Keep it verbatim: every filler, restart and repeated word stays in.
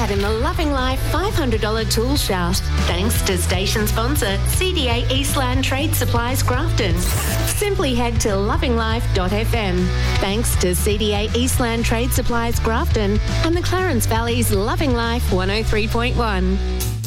that in the Loving Life five hundred dollars tool shout. Thanks to station sponsor C D A Eastland Trade Supplies Grafton. Simply head to loving life dot f m. Thanks to C D A Eastland Trade Supplies Grafton and the Clarence Valley's Loving Life one oh three point one.